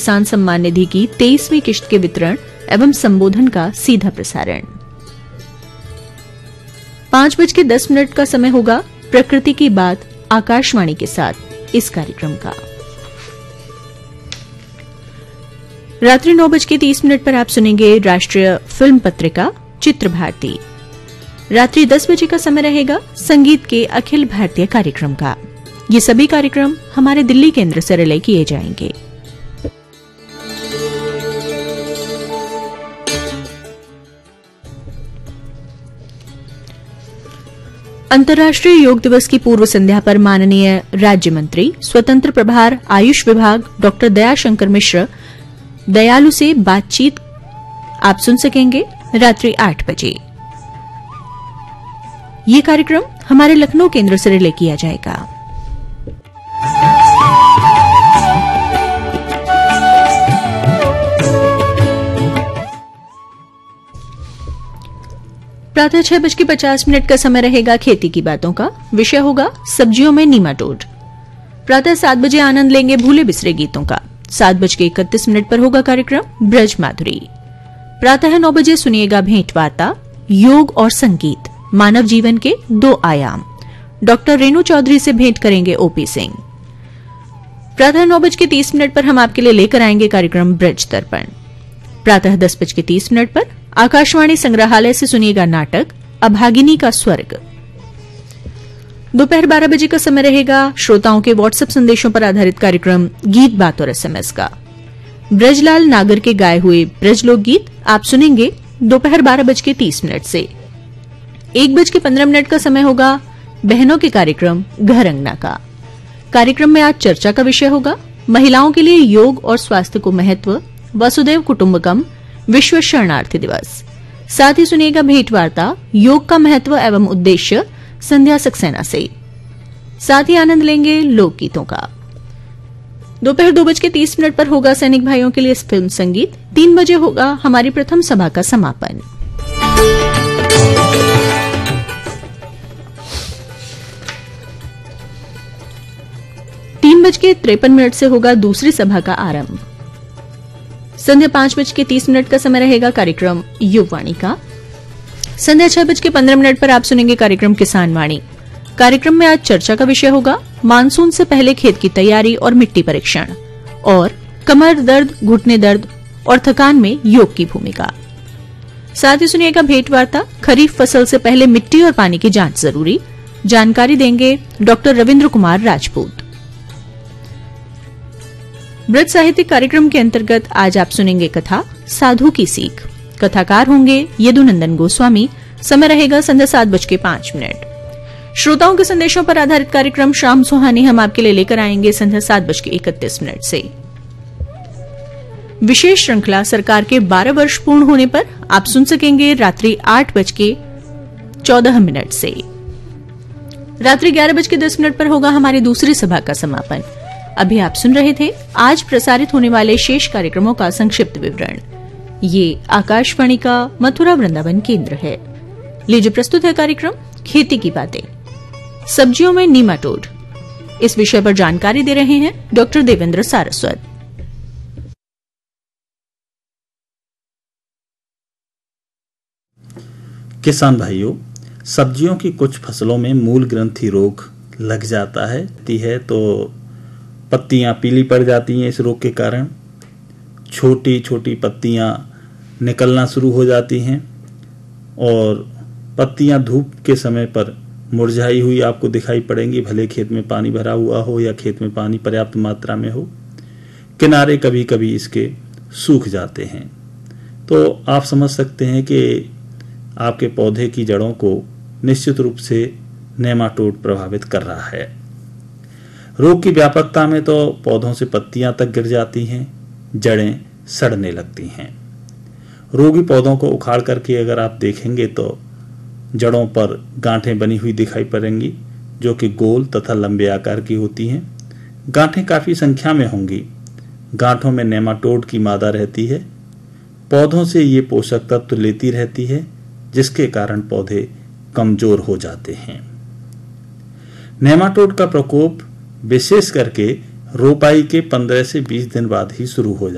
किसान सम्मान निधि की 23वीं किश्त के वितरण एवं संबोधन का सीधा प्रसारण। 5:10 का समय होगा प्रकृति की बात आकाशवाणी के साथ इस कार्यक्रम का। रात्रि 9:30 पर आप सुनेंगे राष्ट्रीय फिल्म पत्रिका चित्र भारती। रात्रि 10 बजे का समय रहेगा संगीत के अखिल भारतीय कार्यक्रम का। ये सभी कार्यक्रम हमारे दिल्ली केंद्र से रिले किए जाएंगे। अंतर्राष्ट्रीय योग दिवस की पूर्व संध्या पर माननीय राज्य मंत्री स्वतंत्र प्रभार आयुष विभाग डॉक्टर दयाशंकर मिश्र दयालु से बातचीत आप सुन सकेंगे रात्रि 8 बजे। ये कार्यक्रम हमारे लखनऊ केंद्र से रिले किया जाएगा। प्रातः 6:50 का समय रहेगा खेती की बातों का। विषय होगा सब्जियों में नीमाटोड। प्रातः 7 बजे आनंद लेंगे भूले बिसरे गीतों का। 7:31 पर होगा कार्यक्रम ब्रज माधुरी। प्रातः 9 बजे सुनिएगा भेंट वार्ता योग और संगीत मानव जीवन के 2 आयाम। डॉक्टर रेणु चौधरी से भेंट करेंगे ओपी सिंह। प्रातः 9:30 पर हम आपके लिए लेकर आएंगे कार्यक्रम ब्रज दर्पण। प्रातः 10:30 पर आकाशवाणी संग्रहालय से सुनिएगा नाटक अभागिनी का स्वर्ग। दोपहर 12 बजे का समय रहेगा श्रोताओं के व्हाट्सएप संदेशों पर आधारित कार्यक्रम गीत बात और एसएमएस का। ब्रजलाल नागर के गाए हुए ब्रज लोकगीत आप सुनेंगे दोपहर 12:30 से। 1:15 का समय होगा बहनों के कार्यक्रम घर अंगना का। कार्यक्रम में आज चर्चा का विषय होगा महिलाओं के लिए योग और स्वास्थ्य को महत्व, वसुदैव कुटुंबकम, विश्व शरणार्थी दिवस। साथ ही सुनिएगा भेंट वार्ता योग का महत्व एवं उद्देश्य संध्या सक्सेना से। साथ ही आनंद लेंगे लोकगीतों का। दोपहर 2:30 पर होगा सैनिक भाइयों के लिए फिल्म संगीत। 3 बजे होगा हमारी प्रथम सभा का समापन। तीन 3:53 से होगा दूसरी सभा का आरंभ। संध्या 5:30 का समय रहेगा कार्यक्रम युववाणी का। संध्या 6:15 पर आप सुनेंगे कार्यक्रम किसान वाणी। कार्यक्रम में आज चर्चा का विषय होगा मानसून से पहले खेत की तैयारी और मिट्टी परीक्षण और कमर दर्द, घुटने दर्द और थकान में योग की भूमिका। साथ ही सुनिएगा भेंट वार्ता खरीफ फसल से पहले मिट्टी और पानी की जांच जरूरी। जानकारी देंगे डॉक्टर रविंद्र कुमार राजपूत। ब्रज साहित्यिक कार्यक्रम के अंतर्गत आज आप सुनेंगे कथा साधु की सीख। कथाकार होंगे यदुनंदन गोस्वामी। समय रहेगा संध्या 7:05। श्रोताओं के संदेशों पर आधारित कार्यक्रम शाम सुहानी हम आपके लिए लेकर आएंगे संध्या 7:31 से। विशेष श्रृंखला सरकार के 12 वर्ष पूर्ण होने पर आप सुन सकेंगे रात्रि 8:14 से। रात्रि 11:10 पर होगा हमारी दूसरी सभा का समापन। अभी आप सुन रहे थे आज प्रसारित होने वाले शेष कार्यक्रमों का संक्षिप्त विवरण। ये आकाशवाणी का मथुरा वृंदावन केंद्र है। लीजिए प्रस्तुत है कार्यक्रम खेती की बातें सब्जियों में नीमाटोड। इस विषय पर जानकारी दे रहे हैं डॉक्टर देवेंद्र सारस्वत। किसान भाइयों, सब्जियों की कुछ फसलों में मूल ग्रंथि रोग लग जाता है तो पत्तियां पीली पड़ जाती हैं। इस रोग के कारण छोटी छोटी पत्तियां निकलना शुरू हो जाती हैं और पत्तियां धूप के समय पर मुरझाई हुई आपको दिखाई पड़ेंगी, भले खेत में पानी भरा हुआ हो या खेत में पानी पर्याप्त मात्रा में हो। किनारे कभी कभी इसके सूख जाते हैं। तो आप समझ सकते हैं कि आपके पौधे की जड़ों को निश्चित रूप से नेमाटोड प्रभावित कर रहा है। रोग की व्यापकता में तो पौधों से पत्तियां तक गिर जाती हैं, जड़ें सड़ने लगती हैं। रोगी पौधों को उखाड़ करके अगर आप देखेंगे तो जड़ों पर गांठें बनी हुई दिखाई पड़ेंगी जो कि गोल तथा लंबे आकार की होती हैं। गांठें काफी संख्या में होंगी। गांठों में नेमाटोड की मादा रहती है। पौधों से ये पोषक तत्व लेती रहती है जिसके कारण पौधे कमजोर हो जाते हैं। नेमाटोड का प्रकोप विशेष करके रोपाई के 15 से 20 दिन बाद ही शुरू हो जाता है।